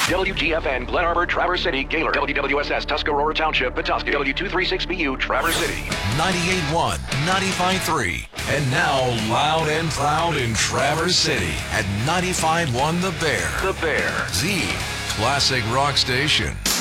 WGFN, Glen Arbor, Traverse City, Gaylor. WWSS, Tuscarora Township, Petoskey. W236BU, Traverse City. 98.1, 95.3, and now loud and proud in Traverse City at 95.1 The Bear. The Bear. The classic rock station.